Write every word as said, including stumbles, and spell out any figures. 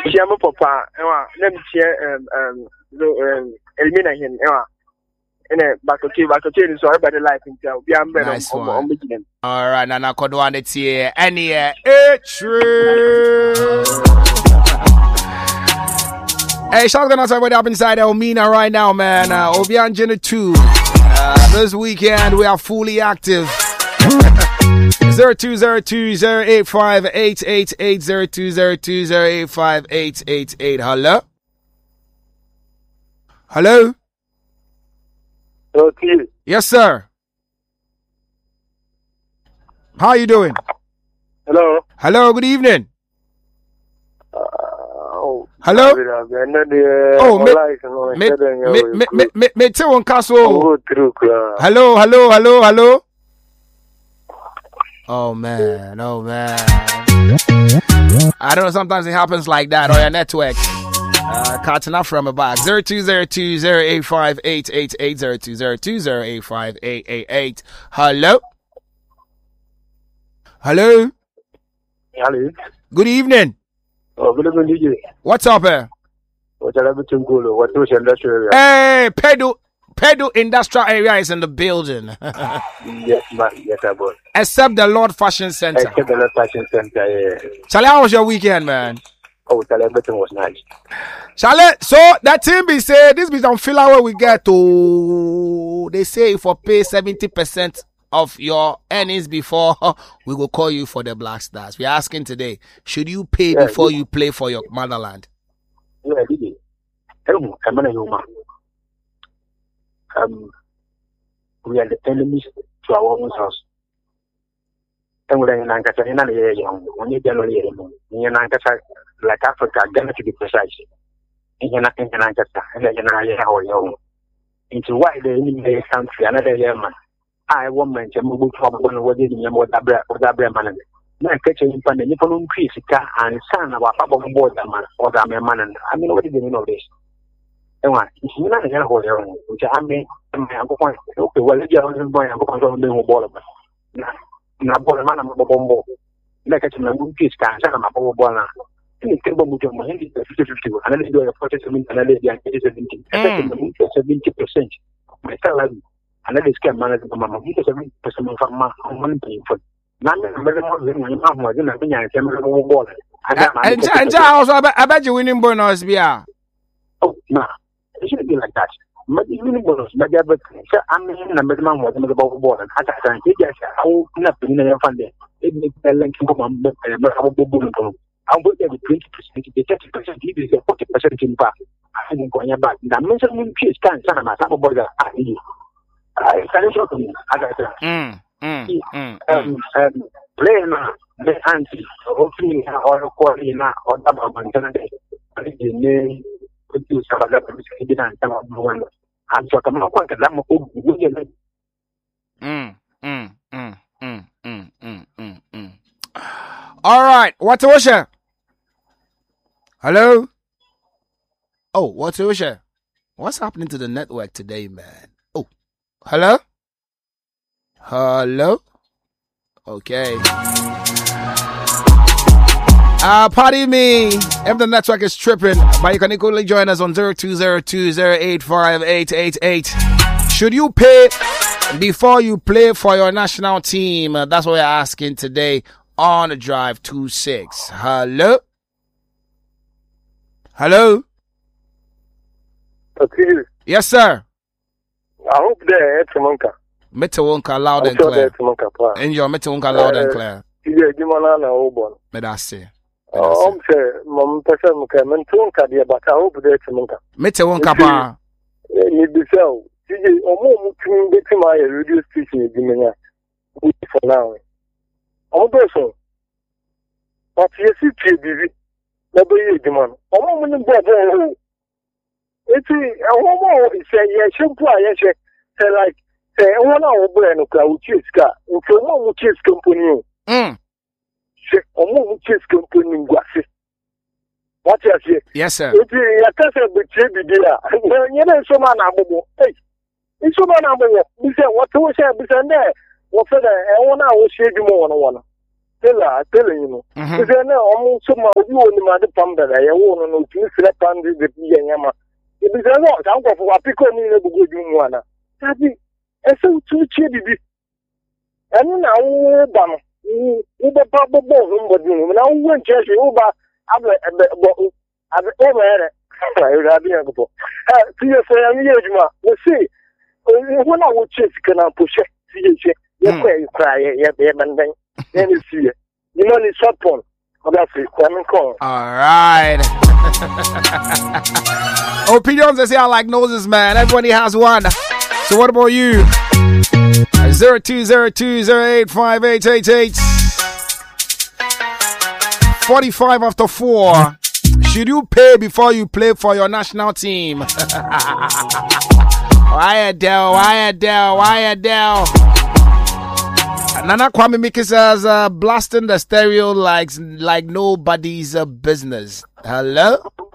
Chiamo Papa, let me share um um elimina him. And a back of two back of two, so everybody like himself. Nice one. All right, Nana Kodwan, it's here. And here, it's true. Hey, shout out to everybody up inside Elmina right now, man. Uh, Obian Jenna two. Uh, this weekend, we are fully active. zero two zero two zero eight five eight eight eight zero two zero two zero eight five eight eight eight. Hello? Hello? Okay. Yes, sir. How are you doing? Hello. Hello, good evening. Uh, oh. Hello? Oh, me, me, me, me, me, me, te on castle. Hello, hello, hello, hello. Oh, man, oh, man. I don't know, sometimes it happens like that on your network. Uh, catching up from a back. zero two zero two zero eight five eight eight eight zero two zero two zero eight five eight eight eight. Hello? Hello? Hello. Good evening. Oh, good evening, D J. What's up here? What's up, What was your industrial area? Hey, Pedal, Pedal industrial area is in the building. Yes, man. Yes, I was. Except the Lord Fashion Center. Except the Lord Fashion Center, yeah. Charlie, how was your weekend, man? Oh, everything was nice. Charlotte, so that team be say this be some filler where we get to they say if we pay seventy percent of your earnings before we will call you for the Black Stars. We're asking today, should you pay yeah, before you play for your motherland? Yeah, did it. Um we are the enemies to our own house. And we're in Nankasa in another young, only generally in Nankasa, like Africa, Ghana to be precise. In Nankasa, and then our young. Into why the enemy country, another year man. I woman, a mobile problem, what did you know that man? Now, catching in Pan, you can increase and son of our papa board man or that man. I mean, what did you know this? And what? It's not a young holder, which I mean, okay, well, you're going to go on the ball. Na bora mana mbombo na kati na nguki ska sana mabobo bwana ni kembo mtu mmoja fifty fifty anale ndio ya forty-seven anale ya seventy seventy percent my salary anale ska mana kama mama mtu seventy percent mfama mwana pay na mimi mbele mmoja ni mama mmoja na binya kama mbobo bwana and and also I bet you winning bonus bia oh nah it shouldn't be like that. But even bonus, but yeah, but I mean, I'm not man was the ball and I can't get how nothing in funding. It makes a link to my book and I'm going to twenty percent to thirty percent, even forty percent in back. I think going back. Now, mentioning kids can't send my sample boys. I can't show them. I got that. Um, playing the auntie, hopefully, or quality now, or double one. I think the name. You have a one. I'm talking about what I'm going Mm, mm, mm, mm, mm, mm, mm, mm. All right, what's the wisher? Hello? Oh, what's the wisher? What's happening to the network today, man? Oh, hello? Hello? Okay. Uh, pardon me if the network is tripping, but you can equally join us on zero two zero two zero eight five eight eight eight. Should you pay before you play for your national team? Uh, that's what we're asking today on the Drive two six. Hello? Hello? Okay. Yes, sir. I hope they're at Monka. Metawonka loud and clear. And your Metawonka loud and clear. Yeah, you want to know. But that's it. Oh, I'm saying, Mom, Peshamka, Mentonka, dear, but I hope they're Monka. Metawonka, pa. You be so. You almost get to my radio station, you for now. Also, but you see, T V, nobody, Demon. Almost in the it's a woman, it's a yes, you say, like, say, one hour brand of Cloud Chiska, and so one which is company. Hm. Say, almost which is company. What you say? Yes, sir. It's a castle with J B D. You know, so man, hey, it's so man, we say, what to say, be there. What for the one hour shade more on one. Tela, telling you. Is there no almost some of you on the mother pump that I own on two select under the Yama? It is a lot. I'm going for a pickle in the good one. That's it. And so too cheap. And now, Obama, who the Papa Ball, but now when Church over, I've over. See, I'm here, we'll see. When I would check, can I push it? See, you cry, yeah, and then you see it. You know, it's short one. That's it. I'm calling. All right. Opinions, they say I like noses, man. Everybody has one. So, what about you? zero two zero two zero eight five eight eight eight. forty-five after four. Should you pay before you play for your national team? Why Adele? Why Adele? Why Adele? Nana Kwame Mickey says, uh, blasting the stereo like, like nobody's uh, business. Hello?